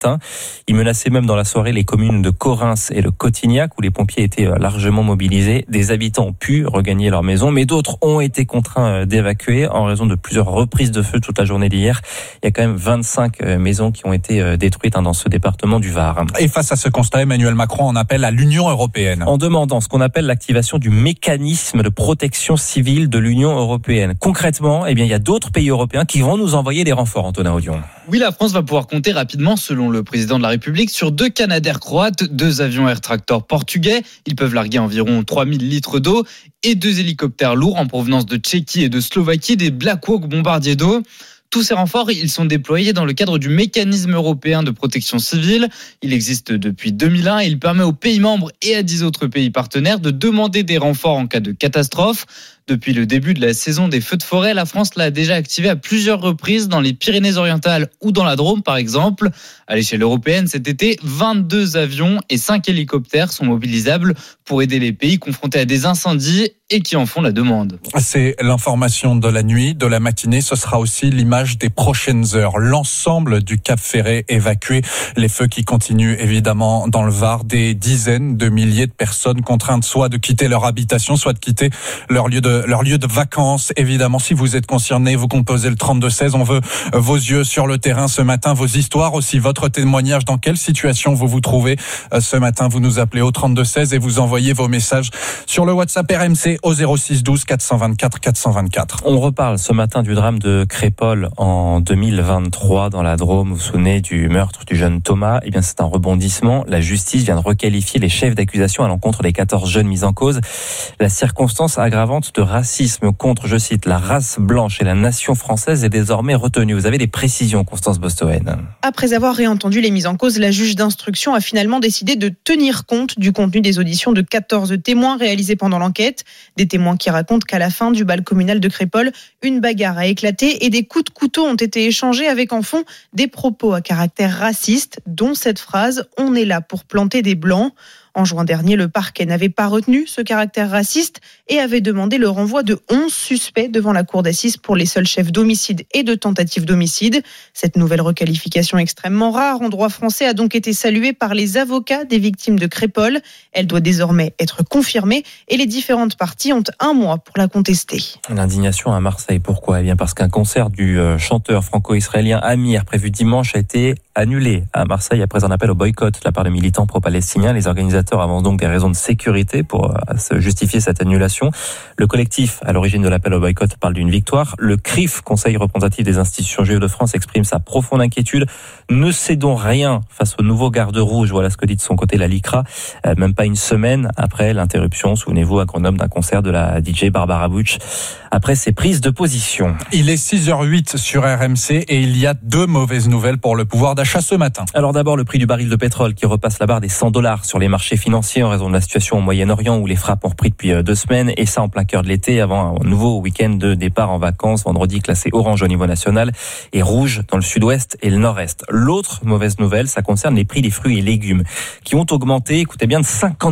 matin. Il menaçait même dans la soirée les communes de Correns et le Cotignac où les pompiers étaient largement mobilisés. Des habitants ont pu regagner leur maison, mais d'autres ont été contraints d'évacuer en raison de plusieurs reprises de feu toute la journée d'hier. Il y a quand même 25 maisons qui ont été détruites dans ce département du Var. Et face à ce constat, Emmanuel Macron en appelle à l'Union européenne. En demandant ce qu'on appelle l'activation du mécanisme de protection civile de l'Union européenne. Concrètement, il y a d'autres pays européens qui vont nous envoyer des renforts, Antonin Audion. Oui, la France va pouvoir compter rapidement, selon le président de la République, sur 2 Canadair croates, 2 avions Air Tractor portugais. Ils peuvent larguer environ 3000 litres d'eau et 2 hélicoptères lourds en provenance de Tchéquie et de Slovaquie, des Black Hawk bombardiers d'eau. Tous ces renforts, ils sont déployés dans le cadre du mécanisme européen de protection civile. Il existe depuis 2001 et il permet aux pays membres et à 10 autres pays partenaires de demander des renforts en cas de catastrophe. Depuis le début de la saison des feux de forêt, la France l'a déjà activé à plusieurs reprises dans les Pyrénées-Orientales ou dans la Drôme, par exemple. À l'échelle européenne, cet été, 22 avions et 5 hélicoptères sont mobilisables pour aider les pays confrontés à des incendies et qui en font la demande. C'est l'information de la nuit, de la matinée. Ce sera aussi l'image des prochaines heures. L'ensemble du Cap Ferret évacué. Les feux qui continuent évidemment dans le Var. Des dizaines de milliers de personnes contraintes soit de quitter leur habitation, soit de quitter leur lieu de vacances. Évidemment, si vous êtes concerné, vous composez le 32-16. On veut vos yeux sur le terrain ce matin, vos histoires aussi, votre témoignage. Dans quelle situation vous vous trouvez ce matin? Vous nous appelez au 32-16 et vous envoyez vos messages sur le WhatsApp RMC au 06 12 424 424. On reparle ce matin du drame de Crépol en 2023 dans la Drôme. Vous vous souvenez du meurtre du jeune Thomas? C'est un rebondissement. La justice vient de requalifier les chefs d'accusation à l'encontre des 14 jeunes mis en cause. La circonstance aggravante de racisme contre, je cite, la race blanche et la nation française est désormais retenue. Vous avez des précisions, Constance Bostoen. Après avoir réentendu les mises en cause, la juge d'instruction a finalement décidé de tenir compte du contenu des auditions de 14 témoins réalisés pendant l'enquête. Des témoins qui racontent qu'à la fin du bal communal de Crépol, une bagarre a éclaté et des coups de couteau ont été échangés avec en fond des propos à caractère raciste, dont cette phrase « On est là pour planter des blancs ». En juin dernier, le parquet n'avait pas retenu ce caractère raciste et avait demandé le renvoi de 11 suspects devant la cour d'assises pour les seuls chefs d'homicide et de tentative d'homicide. Cette nouvelle requalification extrêmement rare en droit français a donc été saluée par les avocats des victimes de Crépol. Elle doit désormais être confirmée et les différentes parties ont 1 mois pour la contester. L'indignation à Marseille, pourquoi? Parce qu'un concert du chanteur franco-israélien Amir prévu dimanche a été annulé à Marseille après un appel au boycott de la part de militants pro-palestiniens. Les organisateurs avancent donc des raisons de sécurité pour se justifier cette annulation. Le collectif à l'origine de l'appel au boycott parle d'une victoire. Le CRIF, Conseil représentatif des institutions juives de France, exprime sa profonde inquiétude. Ne cédons rien face au nouveau garde rouge. Voilà ce que dit de son côté la LICRA. Même pas une semaine après l'interruption, souvenez-vous, à Grenoble, d'un concert de la DJ Barbara Bush. Après ses prises de position. Il est 6h08 sur RMC et il y a 2 mauvaises nouvelles pour le pouvoir d'achat ce matin. Alors d'abord, le prix du baril de pétrole qui repasse la barre des $100 sur les marchés financiers en raison de la situation au Moyen-Orient où les frappes ont repris depuis 2 semaines et ça en plein cœur de l'été avant un nouveau week-end de départ en vacances. Vendredi classé orange au niveau national et rouge dans le sud-ouest et le nord-est. L'autre mauvaise nouvelle, ça concerne les prix des fruits et légumes qui ont augmenté, écoutez bien, de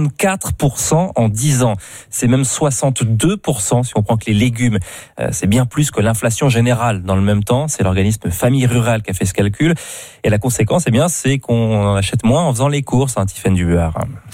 54% en 10 ans. C'est même 62% si on prend que les légumes. C'est bien plus que l'inflation générale dans le même temps. C'est l'organisme Famille Rurale qui a fait ce calcul. Et la conséquence, c'est qu'on en achète moins en faisant les courses, Tiffaine Dubuard.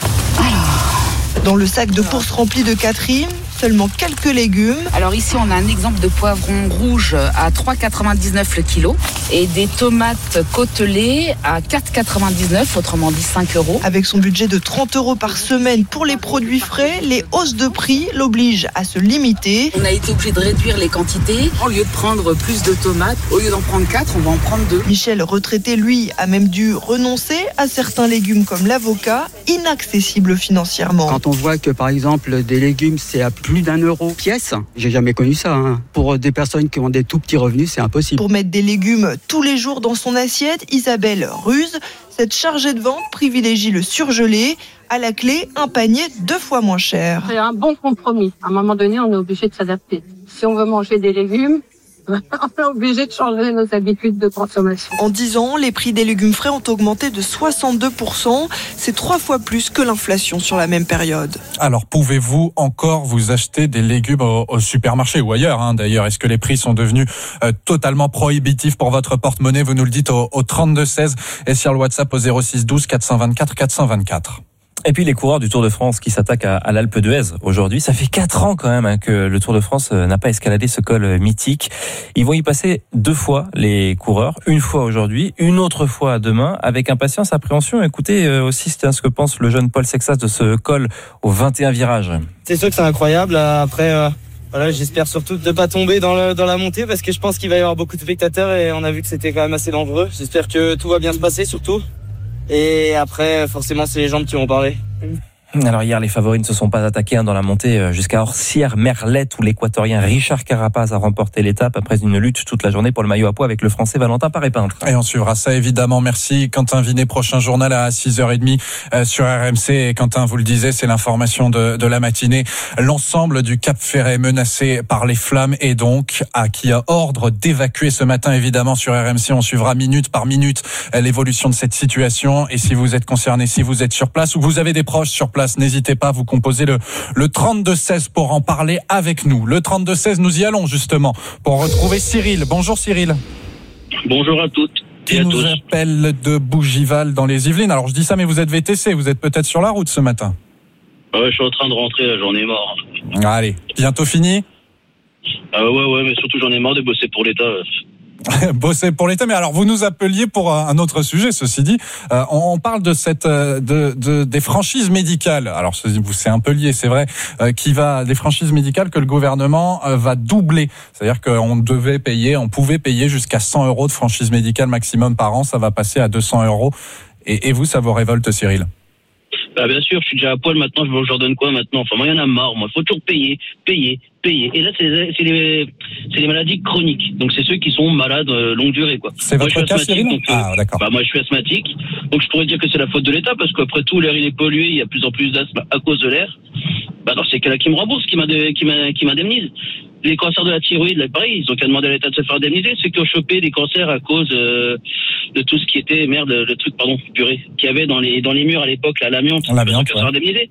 Dans le sac de courses rempli de Catherine, seulement quelques légumes. Alors ici, on a un exemple de poivron rouge à 3,99 le kilo et des tomates côtelées à 4,99, autrement dit 5 €. Avec son budget de 30 € par semaine pour les produits frais, les hausses de prix l'obligent à se limiter. On a été obligé de réduire les quantités. Au lieu de prendre plus de tomates, au lieu d'en prendre 4, on va en prendre 2. Michel, retraité, lui, a même dû renoncer à certains légumes comme l'avocat, inaccessibles financièrement. Quand on voit que, par exemple, des légumes, c'est à plus d'1 € pièce, j'ai jamais connu ça. Pour des personnes qui ont des tout petits revenus, c'est impossible. Pour mettre des légumes tous les jours dans son assiette, Isabelle ruse. Cette chargée de vente privilégie le surgelé. À la clé, un panier 2 fois moins cher. C'est un bon compromis. À un moment donné, on est obligé de s'adapter. Si on veut manger des légumes, On est obligé de changer nos habitudes de consommation. En 10 ans, les prix des légumes frais ont augmenté de 62%. C'est 3 fois plus que l'inflation sur la même période. Alors, pouvez-vous encore vous acheter des légumes au supermarché ou ailleurs, d'ailleurs? Est-ce que les prix sont devenus totalement prohibitifs pour votre porte-monnaie? Vous nous le dites au 32-16 et sur le WhatsApp au 06 12 424 424. Et puis les coureurs du Tour de France qui s'attaquent à l'Alpe d'Huez aujourd'hui. Ça fait 4 ans quand même que le Tour de France n'a pas escaladé ce col mythique. Ils vont y passer 2 fois les coureurs, une fois aujourd'hui, une autre fois demain, avec impatience, appréhension. Écoutez aussi ce que pense le jeune Paul Sexas de ce col aux 21 virages. C'est sûr que c'est incroyable. Après, voilà, j'espère surtout de ne pas tomber dans la montée parce que je pense qu'il va y avoir beaucoup de spectateurs et on a vu que c'était quand même assez dangereux. J'espère que tout va bien se passer surtout. Et après, forcément, c'est les jambes qui vont parler. Alors hier, les favoris ne se sont pas attaqués dans la montée jusqu'à Orsières-Merlette où l'équatorien Richard Carapaz a remporté l'étape après une lutte toute la journée pour le maillot à pois avec le français Valentin Paré-Peintre. Et on suivra ça évidemment. Merci Quentin Vinet, prochain journal à 6h30 sur RMC. Et Quentin, vous le disiez, c'est l'information de la matinée. L'ensemble du Cap Ferret menacé par les flammes et donc qui a ordre d'évacuer ce matin évidemment sur RMC. On suivra minute par minute l'évolution de cette situation. Et si vous êtes concerné, si vous êtes sur place ou que vous avez des proches sur place, n'hésitez pas à vous composer le 32-16 pour en parler avec nous. Le 32-16, nous y allons justement pour retrouver Cyril. Bonjour Cyril. Bonjour à toutes et à tous. Qui nous appelle de Bougival dans les Yvelines. Alors je dis ça, mais vous êtes VTC, vous êtes peut-être sur la route ce matin. Ouais, je suis en train de rentrer, j'en ai marre. Allez, bientôt fini ? Ouais, mais surtout j'en ai marre de bosser pour l'État. Bosser pour l'État, mais alors vous nous appeliez pour un autre sujet. Ceci dit, on parle de des franchises médicales. Alors c'est un peu lié, c'est vrai, des franchises médicales que le gouvernement va doubler. C'est-à-dire qu'on pouvait payer jusqu'à 100 € de franchise médicale maximum par an. Ça va passer à 200 €. Et vous, ça vous révolte, Cyril? Bien sûr, je suis déjà à poil maintenant, je leur donne quoi maintenant? Enfin, moi, il y en a marre, moi. Faut toujours payer. Et là, c'est les maladies chroniques. Donc, c'est ceux qui sont malades longue durée, quoi. C'est votre cas, Cyril? D'accord. Moi, je suis asthmatique. Donc, je pourrais dire que c'est la faute de l'État, parce qu'après tout, l'air, il est pollué, il y a de plus en plus d'asthme à cause de l'air. Alors, c'est qu'elle qui me rembourse, qui m'indemnise. Les cancers de la thyroïde, là, pareil, ils ont qu'à demander à l'État de se faire indemniser. Ceux qui ont chopé des cancers à cause de tout ce qui était, qu'il y avait dans les murs à l'époque, là, l'amiante, ils ont qu'à se faire indemniser.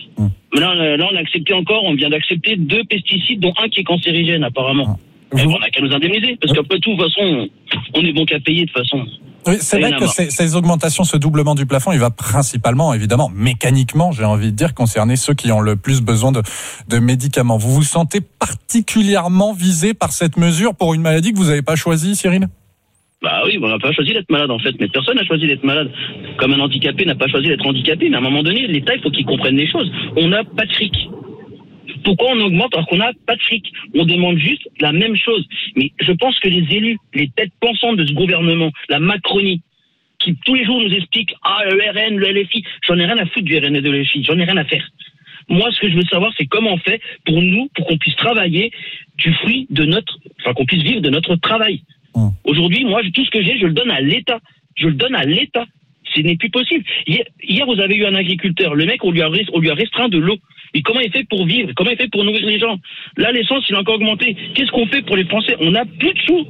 Là, on vient d'accepter 2 pesticides, dont un qui est cancérigène, apparemment. Mais on n'a qu'à nous indemniser, parce qu'après tout, de toute façon, on est bon qu'à payer, de toute façon. Oui, c'est vrai que ces augmentations, ce doublement du plafond, il va principalement, évidemment, mécaniquement, j'ai envie de dire, concerner ceux qui ont le plus besoin de médicaments. Vous vous sentez particulièrement visé par cette mesure pour une maladie que vous n'avez pas choisie, Cyril? Oui, on n'a pas choisi d'être malade en fait, mais personne n'a choisi d'être malade. Comme un handicapé n'a pas choisi d'être handicapé, mais à un moment donné, l'État, il faut qu'il comprenne les choses. On n'a pas de fric. Pourquoi on augmente alors qu'on n'a pas de fric? On demande juste la même chose. Mais je pense que les élus, les têtes pensantes de ce gouvernement, la Macronie, qui tous les jours nous expliquent le RN, le LFI, j'en ai rien à foutre du RN et de l'LFI, j'en ai rien à faire. Moi, ce que je veux savoir, c'est comment on fait pour qu'on puisse travailler du fruit qu'on puisse vivre de notre travail. Aujourd'hui, moi, tout ce que j'ai, je le donne à l'État. Ce n'est plus possible. Hier, vous avez eu un agriculteur. Le mec, on lui a restreint de l'eau. Mais comment il fait pour vivre? Comment il fait pour nourrir les gens? Là, l'essence, il a encore augmenté. Qu'est-ce qu'on fait pour les Français? On n'a plus de sous.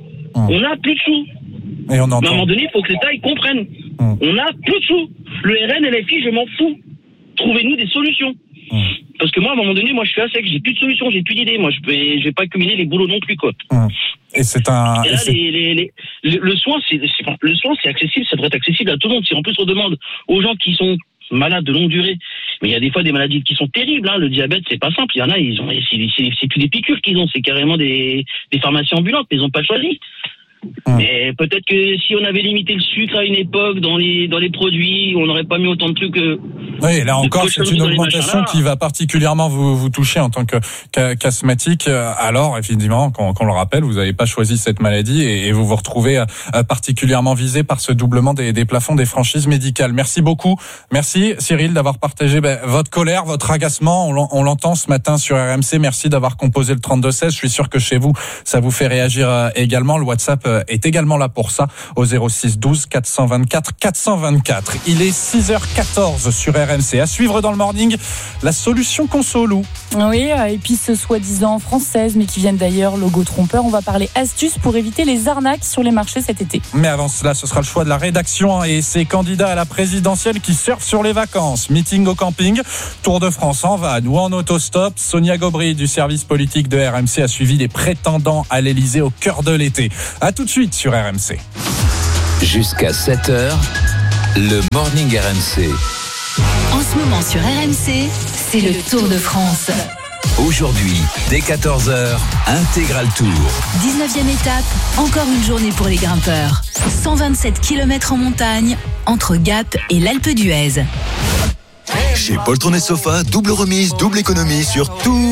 Et on entend. Mais à un moment donné, il faut que l'État il comprenne. On n'a plus de sous. Le RN et la FI, je m'en fous. Trouvez-nous des solutions. Parce que moi, à un moment donné, je suis à sec. J'ai plus de solutions, j'ai plus d'idées. Moi, je vais pas cumuler les boulots non plus, quoi. Et c'est un. Et là, le soin, c'est accessible. Ça devrait être accessible à tout le monde. Si en plus on demande aux gens qui sont malades de longue durée, mais il y a des fois des maladies qui sont terribles. Le diabète, c'est pas simple. Il y en a, c'est plus des piqûres qu'ils ont, c'est carrément des pharmacies ambulantes. Ils ont pas choisi. Mais peut-être que si on avait limité le sucre à une époque dans les produits, on n'aurait pas mis autant de trucs. Oui, là encore, c'est une augmentation qui va particulièrement vous toucher en tant qu'asthmatique. Alors, effectivement, qu'on le rappelle, vous n'avez pas choisi cette maladie et vous vous retrouvez particulièrement visé par ce doublement des plafonds des franchises médicales. Merci beaucoup. Merci Cyril d'avoir partagé votre colère, votre agacement. On l'entend ce matin sur RMC. Merci d'avoir composé le 32-16. Je suis sûr que chez vous, ça vous fait réagir également. Le WhatsApp est également là pour ça au 06 12 424 424. Il est 6h14 sur RMC. À suivre dans le morning, la solution conso, Lou. Oui, épices soi-disant françaises mais qui viennent d'ailleurs, logo trompeur. On va parler astuces pour éviter les arnaques sur les marchés cet été. Mais avant cela, ce sera le choix de la rédaction et ses candidats à la présidentielle qui surfent sur les vacances. Meeting au camping, Tour de France en van ou en autostop. Sonia Gobry du service politique de RMC a suivi les prétendants à l'Elysée au cœur de l'été. A tout de suite sur RMC. Jusqu'à 7h, le morning RMC. En ce moment sur RMC, c'est le Tour de France. Aujourd'hui, dès 14h, Intégral Tour. 19e étape, encore une journée pour les grimpeurs. 127 km en montagne, entre Gap et l'Alpe d'Huez. Chez Poltron et Sofa, double remise, double économie sur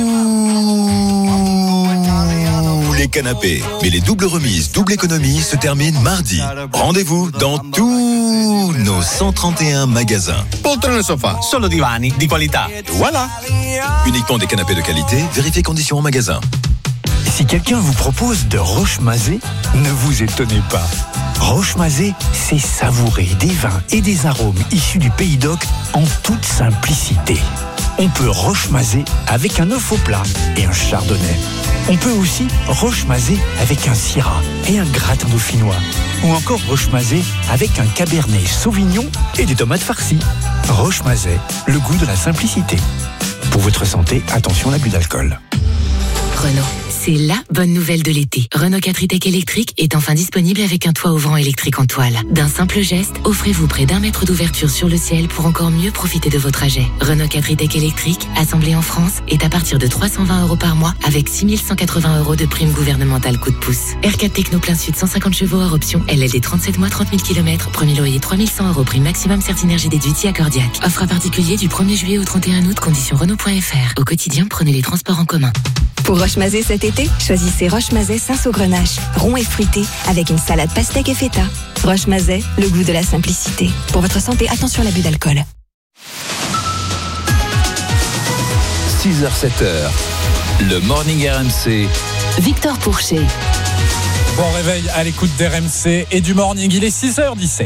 tous les canapés. Mais les doubles remises, double économie se terminent mardi. Rendez-vous dans tous nos 131 magasins. Poltron et Sofa, solo divani di qualità. Voilà. Uniquement des canapés de qualité, vérifiez conditions en magasin. Si quelqu'un vous propose de roche-mazé, ne vous étonnez pas. Roche-mazé, c'est savourer des vins et des arômes issus du Pays d'Oc en toute simplicité. On peut roche-mazé avec un œuf au plat et un chardonnay. On peut aussi roche-mazé avec un syrah et un gratin dauphinois. Ou encore roche-mazé avec un cabernet sauvignon et des tomates farcies. Roche-mazé, le goût de la simplicité. Pour votre santé, attention à l'abus d'alcool. Renault, c'est la bonne nouvelle de l'été. Renault 4 e-Tech électrique est enfin disponible avec un toit ouvrant électrique en toile. D'un simple geste, offrez-vous près d'1 mètre d'ouverture sur le ciel pour encore mieux profiter de vos trajets. Renault 4 e-Tech électrique, assemblé en France, est à partir de 320 € par mois avec 6 180 € de prime gouvernementale coup de pouce. R4 Techno plein sud 150 chevaux hors option, LLD 37 mois 30 000 km, premier loyer 3 100 €, prime maximum Certinergie déduite accordiaque. Offre à particulier du 1er juillet au 31 août, conditions Renault.fr. Au quotidien, prenez les transports en commun. Pour roche-mazé cet été, choisissez roche-mazé Saint-Saugrenache, rond et fruité, avec une salade pastèque et feta. Roche-mazé, le goût de la simplicité. Pour votre santé, attention à l'abus d'alcool. 6h, 7h, le morning RMC. Victor Pourchet. Bon réveil à l'écoute d'RMC et du morning, il est 6h17.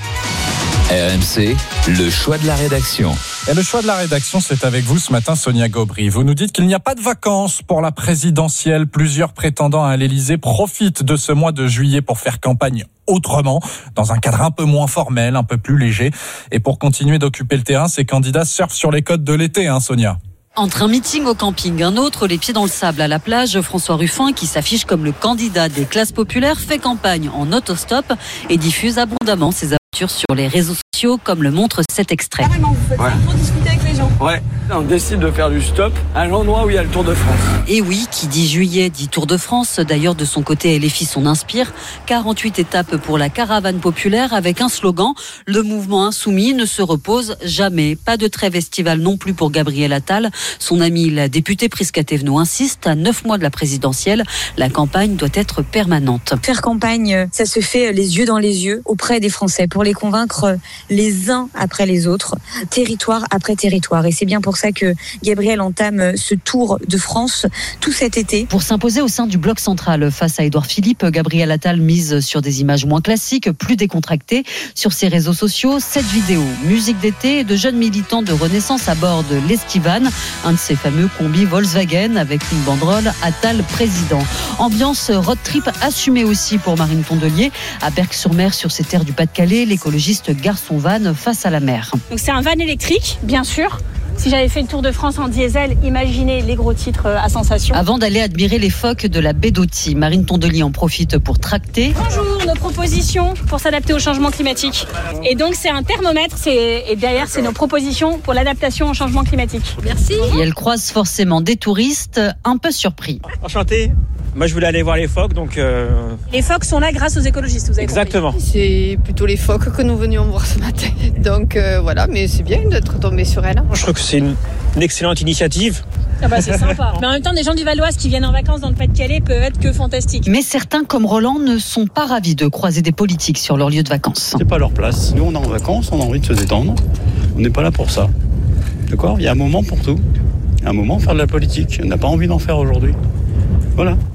RMC, le choix de la rédaction. Et le choix de la rédaction, c'est avec vous ce matin, Sonia Gobry. Vous nous dites qu'il n'y a pas de vacances pour la présidentielle. Plusieurs prétendants à l'Elysée profitent de ce mois de juillet pour faire campagne autrement, dans un cadre un peu moins formel, un peu plus léger. Et pour continuer d'occuper le terrain, ces candidats surfent sur les côtes de l'été, Sonia. Entre un meeting au camping, un autre, les pieds dans le sable à la plage, François Ruffin, qui s'affiche comme le candidat des classes populaires, fait campagne en autostop et diffuse abondamment ses aventures sur les réseaux sociaux, comme le montre cet extrait. Carrément, vous faites ça pour discuter avec les gens. Ouais, on décide de faire du stop à l'endroit où il y a le Tour de France. Et oui, qui dit juillet dit Tour de France. D'ailleurs, de son côté, LFI s'en inspire. 48 étapes pour la caravane populaire avec un slogan: le mouvement insoumis ne se repose jamais. Pas de trêve estivale non plus pour Gabriel Attal. Son ami, la députée Prisca Thévenot, insiste, à 9 mois de la présidentielle, la campagne doit être permanente. Faire campagne, ça se fait les yeux dans les yeux auprès des Français pour les convaincre les uns après les autres, territoire après territoire. Et c'est bien pour ça que Gabriel entame ce Tour de France tout cet été. Pour s'imposer au sein du bloc central face à Édouard Philippe, Gabriel Attal mise sur des images moins classiques, plus décontractées. Sur ses réseaux sociaux, 7 vidéos, musique d'été et de jeunes militants de Renaissance à bord de l'Estivane, un de ces fameux combis Volkswagen avec une banderole Attal président. Ambiance road trip assumée aussi pour Marine Tondelier. À Berck-sur-Mer, sur ces terres du Pas-de-Calais, l'écologiste gare son van face à la mer. Donc c'est un van électrique, bien sûr. Si j'avais fait le Tour de France en diesel, imaginez les gros titres à sensation. Avant d'aller admirer les phoques de la baie d'Auty, Marine Tondelier en profite pour tracter. Bonjour, nos propositions pour s'adapter au changement climatique. Et donc c'est un thermomètre, et derrière c'est nos propositions pour l'adaptation au changement climatique. Merci. Et elle croise forcément des touristes un peu surpris. Enchanté. Moi, je voulais aller voir les phoques, donc... Les phoques sont là grâce aux écologistes, vous avez Exactement. compris. C'est plutôt les phoques que nous venions voir ce matin. Donc voilà, mais c'est bien d'être tombé sur elle. Je trouve que c'est une excellente initiative. Ah bah c'est sympa. Mais en même temps, des gens du Val-d'Oise qui viennent en vacances dans le Pas-de-Calais peuvent être que fantastiques. Mais certains, comme Roland, ne sont pas ravis de croiser des politiques sur leur lieu de vacances. C'est pas leur place. Nous, on est en vacances, on a envie de se détendre. On n'est pas là pour ça. D'accord ? Il y a un moment pour tout. Il y a un moment pour faire de la politique. On n'a pas envie d'en faire aujourd'hui. Voilà.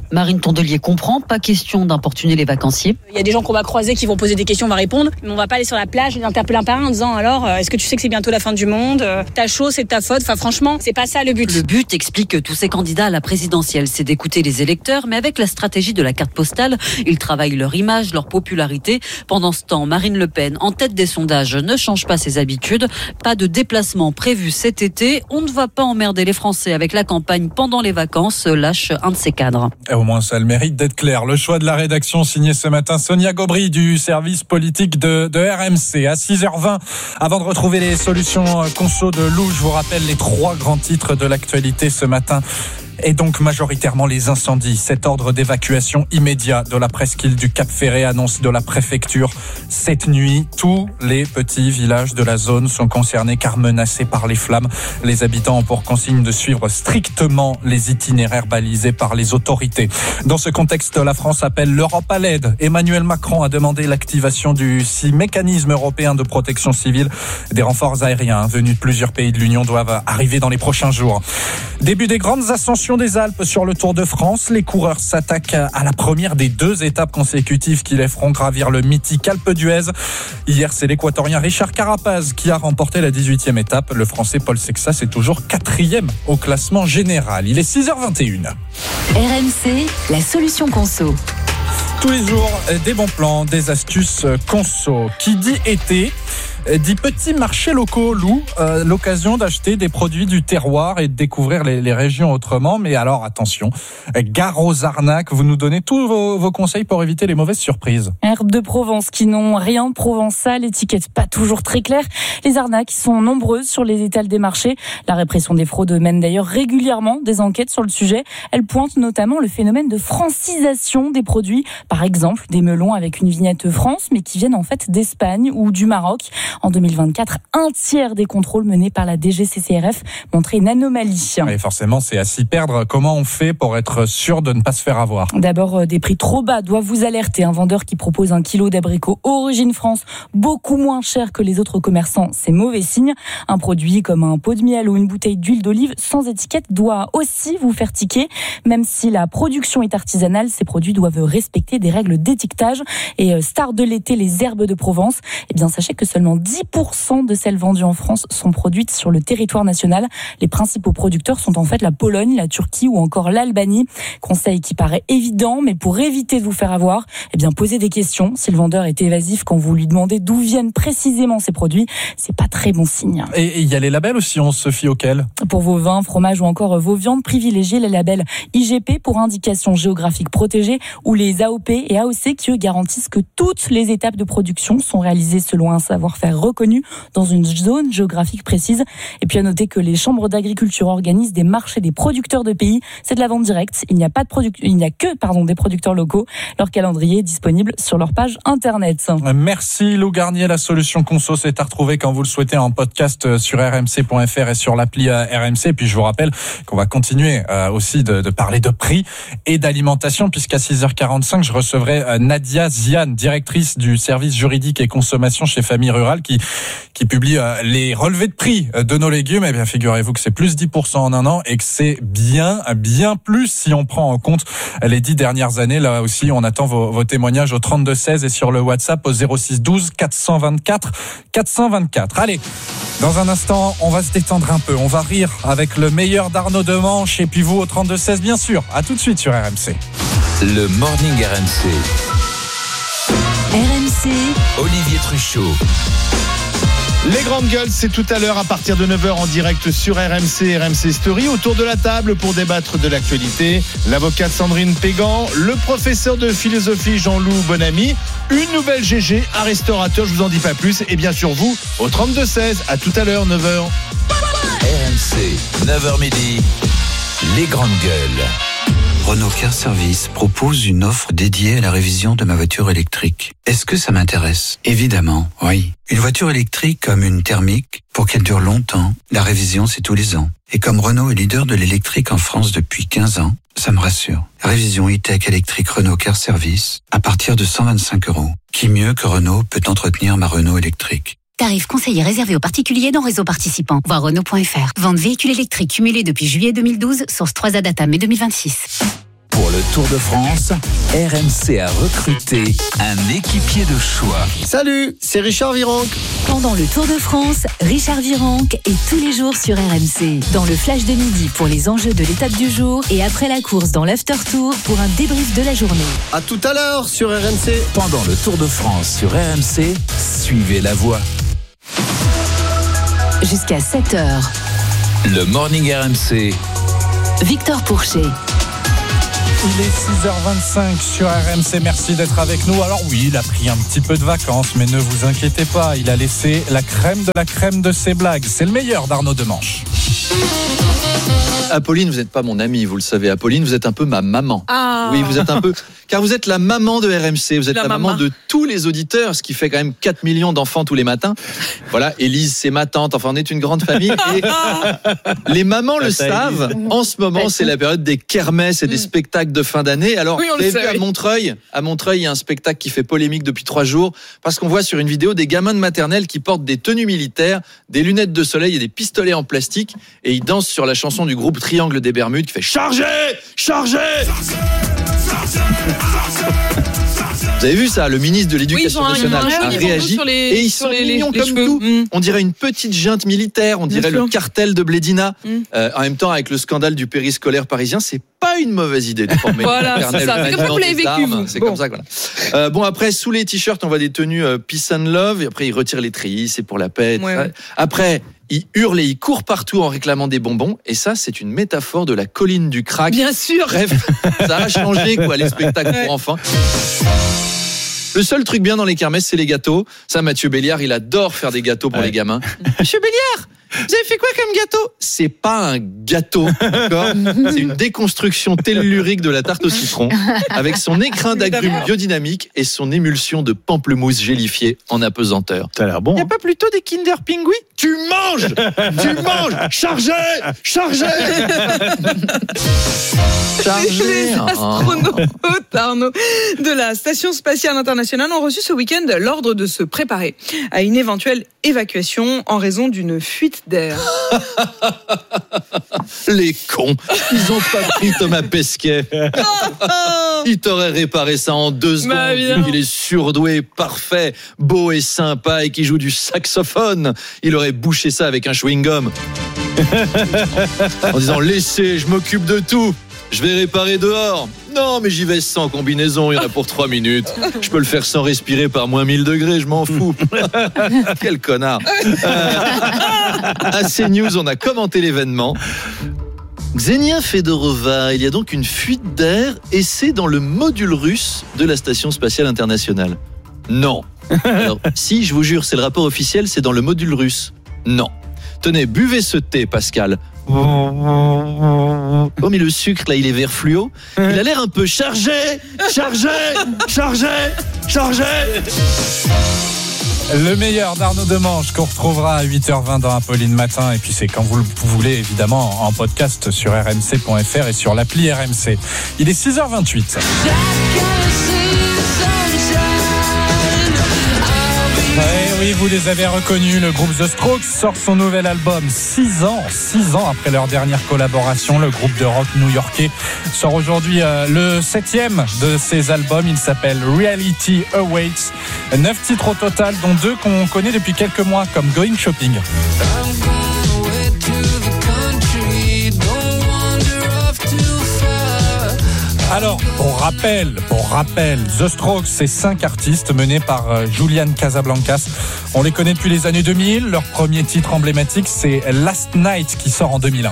Marine Tondelier comprend, pas question d'importuner les vacanciers. Il y a des gens qu'on va croiser qui vont poser des questions, on va répondre, mais on va pas aller sur la plage et interpeller un par un en disant alors est-ce que tu sais que c'est bientôt la fin du monde, t'as chaud, c'est de ta faute. Enfin franchement, c'est pas ça le but. Le but, expliquent tous ces candidats à la présidentielle, c'est d'écouter les électeurs, mais avec la stratégie de la carte postale, ils travaillent leur image, leur popularité. Pendant ce temps, Marine Le Pen, en tête des sondages, ne change pas ses habitudes. Pas de déplacement prévu cet été. On ne va pas emmerder les Français avec la campagne pendant les vacances, lâche un de ses cadres. Et au moins ça a le mérite d'être clair. Le choix de la rédaction signé ce matin Sonia Gobry du service politique de RMC. À 6h20, avant de retrouver les solutions conso de Lou, je vous rappelle les 3 grands titres de l'actualité ce matin. Et donc majoritairement les incendies. Cet ordre d'évacuation immédiat de la presqu'île du Cap-Ferré, annonce de la préfecture. Cette nuit, tous les petits villages de la zone sont concernés car menacés par les flammes. Les habitants ont pour consigne de suivre strictement les itinéraires balisés par les autorités. Dans ce contexte, la France appelle l'Europe à l'aide. Emmanuel Macron a demandé l'activation du mécanisme européen de protection civile. Des renforts aériens venus de plusieurs pays de l'Union doivent arriver dans les prochains jours. Début des grandes ascensions des Alpes sur le Tour de France. Les coureurs s'attaquent à la première des 2 étapes consécutives qui les feront gravir le mythique Alpe d'Huez. Hier, c'est l'Équatorien Richard Carapaz qui a remporté la 18e étape. Le Français Paul Sexas est toujours 4e au classement général. Il est 6h21. RMC, la solution conso. Tous les jours, des bons plans, des astuces conso. Qui dit été dit petits marchés locaux, Lou, l'occasion d'acheter des produits du terroir et de découvrir les régions autrement. Mais alors, attention, gare aux arnaques, vous nous donnez tous vos conseils pour éviter les mauvaises surprises. Herbes de Provence qui n'ont rien de provençal, étiquette pas toujours très claire. Les arnaques sont nombreuses sur les étals des marchés. La répression des fraudes mène d'ailleurs régulièrement des enquêtes sur le sujet. Elle pointe notamment le phénomène de francisation des produits. Par exemple, des melons avec une vignette France, mais qui viennent en fait d'Espagne ou du Maroc. En 2024, un tiers des contrôles menés par la DGCCRF montraient une anomalie. Et forcément, c'est à s'y perdre. Comment on fait pour être sûr de ne pas se faire avoir ? D'abord, des prix trop bas doivent vous alerter. Un vendeur qui propose 1 kilo d'abricots origine France beaucoup moins cher que les autres commerçants, c'est mauvais signe. Un produit comme un pot de miel ou une bouteille d'huile d'olive sans étiquette doit aussi vous faire tiquer. Même si la production est artisanale, ces produits doivent respecter des règles d'étiquetage. Et star de l'été, les herbes de Provence, eh bien sachez que seulement 10% de celles vendues en France sont produites sur le territoire national. Les principaux producteurs sont en fait la Pologne, la Turquie ou encore l'Albanie. Conseil qui paraît évident, mais pour éviter de vous faire avoir, eh bien posez des questions. Si le vendeur est évasif quand vous lui demandez d'où viennent précisément ces produits, c'est pas très bon signe. Et il y a les labels aussi, on se fie auxquels ? Pour vos vins, fromages ou encore vos viandes, privilégiez les labels IGP pour indication géographique protégée ou les AOP et AOC qui eux garantissent que toutes les étapes de production sont réalisées selon un savoir-faire reconnu dans une zone géographique précise. Et puis à noter que les chambres d'agriculture organisent des marchés des producteurs de pays. C'est de la vente directe. Il n'y a que des producteurs locaux. Leur calendrier est disponible sur leur page internet. Merci Lou Garnier. La solution conso, c'est à retrouver quand vous le souhaitez en podcast sur rmc.fr et sur l'appli RMC. Puis je vous rappelle qu'on va continuer aussi de parler de prix et d'alimentation, puisqu'à 6h45, je recevrai Nadia Zian, directrice du service juridique et consommation chez Famille Rurale, qui publie les relevés de prix de nos légumes. Eh bien, figurez-vous que c'est plus 10% en un an et que c'est bien plus si on prend en compte les 10 dernières années. Là aussi, on attend vos témoignages au 32 16 et sur le WhatsApp au 06 12 424 424. Allez, dans un instant, on va se détendre un peu. On va rire avec le meilleur d'Arnaud Demanche et puis vous au 32 16, bien sûr. À tout de suite sur RMC. Le Morning RMC. RMC. Olivier Truchot. Les grandes gueules, c'est tout à l'heure à partir de 9h en direct sur RMC, RMC Story. Autour de la table pour débattre de l'actualité, l'avocate Sandrine Pégan, le professeur de philosophie Jean-Loup Bonamy, une nouvelle GG, un restaurateur, je vous en dis pas plus, et bien sûr vous au 32-16. À tout à l'heure, 9h. RMC, 9h midi, les grandes gueules. Renault Car Service propose une offre dédiée à la révision de ma voiture électrique. Est-ce que ça m'intéresse ? Évidemment, oui. Une voiture électrique comme une thermique, pour qu'elle dure longtemps, la révision c'est tous les ans. Et comme Renault est leader de l'électrique en France depuis 15 ans, ça me rassure. Révision e-tech électrique Renault Car Service à partir de 125 €. Qui mieux que Renault peut entretenir ma Renault électrique ? Tarif conseillé réservé aux particuliers dans réseau participant. Voir Renault.fr. Vente véhicule électrique cumulé depuis juillet 2012, source 3A Data mai 2026. Pour le Tour de France, RMC a recruté un équipier de choix. Salut, c'est Richard Virenque. Pendant le Tour de France, Richard Virenque est tous les jours sur RMC. Dans le flash de midi pour les enjeux de l'étape du jour et après la course dans l'after tour pour un débrief de la journée. À tout à l'heure sur RMC. Pendant le Tour de France sur RMC, suivez la voie. Jusqu'à 7h. Le Morning RMC. Victor Pourchet. Il est 6h25 sur RMC, merci d'être avec nous. Alors oui, il a pris un petit peu de vacances, mais ne vous inquiétez pas, il a laissé la crème de ses blagues. C'est le meilleur d'Arnaud Demanche. Apolline, vous n'êtes pas mon amie, vous le savez. Apolline, vous êtes un peu ma maman. Ah. Oui, vous êtes un peu... Car vous êtes la maman de RMC, vous êtes la maman de tous les auditeurs, ce qui fait quand même 4 millions d'enfants tous les matins. Voilà, Élise, c'est ma tante, enfin on est une grande famille. Et les mamans le savent, en ce moment c'est la période des kermesses et des spectacles de fin d'année. Alors, vous avez vu à Montreuil, il y a un spectacle qui fait polémique depuis 3 jours, parce qu'on voit sur une vidéo des gamins de maternelle qui portent des tenues militaires, des lunettes de soleil et des pistolets en plastique, et ils dansent sur la chanson du groupe Triangle des Bermudes qui fait « Chargez ! Chargez !» Vous avez vu ça, le ministre de l'Éducation nationale a réagi et ils sont mignons comme tout. On dirait une petite junte militaire, on dirait le cartel de Blédina. En même temps, avec le scandale du périscolaire parisien, c'est pas une mauvaise idée de former voilà, c'est ça. C'est comme ça que vous l'avez vécu, vous. C'est comme ça, voilà. Bon, après, sous les t-shirts, on voit des tenues peace and love. Et après, ils retirent les treillis, c'est pour la paix. Ouais. Après, ils hurlent et ils courent partout en réclamant des bonbons. Et ça, c'est une métaphore de la colline du crack. Bien sûr. Bref, ça a changé, quoi, les spectacles pour enfants. Le seul truc bien dans les kermesses, c'est les gâteaux. Ça, Mathieu Béliard, il adore faire des gâteaux pour les gamins. Monsieur Béliard, vous avez fait quoi comme gâteau ? C'est pas un gâteau, d'accord ? C'est une déconstruction tellurique de la tarte au citron, avec son écrin d'agrumes biodynamique et son émulsion de pamplemousse gélifiée en apesanteur. Ça a l'air bon. Y a pas plutôt des Kinder Pingui ? Tu manges ! Tu manges ! Chargez ! Chargez ! Les astronautes, Arnaud, de la Station Spatiale Internationale ont reçu ce week-end l'ordre de se préparer à une éventuelle évacuation en raison d'une fuite d'air. Les cons, ils ont pas pris Thomas Pesquet. Il t'aurait réparé ça en 2 secondes. Il est surdoué, parfait, beau et sympa et qui joue du saxophone. Il aurait bouché ça avec un chewing-gum. En disant, laissez, je m'occupe de tout. Je vais réparer dehors. Non, mais j'y vais sans combinaison. Il y en a pour 3 minutes. Je peux le faire sans respirer par moins 1000 degrés. Je m'en fous. Quel connard. À CNews, on a commenté l'événement. Xenia Fedorova, il y a donc une fuite d'air et c'est dans le module russe de la Station Spatiale Internationale. Non. Alors, si, je vous jure, c'est le rapport officiel, c'est dans le module russe. Non. Tenez, buvez ce thé, Pascal. Oh, mais le sucre, là, il est vert fluo. Il a l'air un peu chargé. Chargé. Chargé. Chargé. Le meilleur d'Arnaud Demanche qu'on retrouvera à 8h20 dans Apolline Matin. Et puis c'est quand vous le voulez, évidemment, en podcast sur rmc.fr et sur l'appli RMC. Il est 6h28. Oui, vous les avez reconnus, le groupe The Strokes sort son nouvel album 6 ans après leur dernière collaboration. Le groupe de rock new-yorkais sort aujourd'hui le 7e de ses albums. Il s'appelle Reality Awaits. 9 titres au total, dont 2 qu'on connaît depuis quelques mois, comme Going Shopping. Alors, pour rappel, The Strokes, c'est 5 artistes menés par Julian Casablancas. On les connaît depuis les années 2000. Leur premier titre emblématique, c'est Last Night, qui sort en 2001.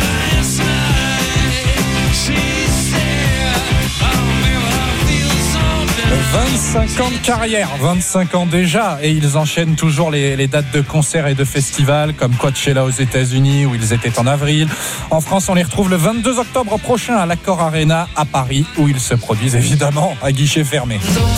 25 ans de carrière, 25 ans déjà, et ils enchaînent toujours les dates de concerts et de festivals comme Coachella aux États-Unis où ils étaient en avril. En France, on les retrouve le 22 octobre prochain à l'Accor Arena à Paris où ils se produisent évidemment à guichet fermé.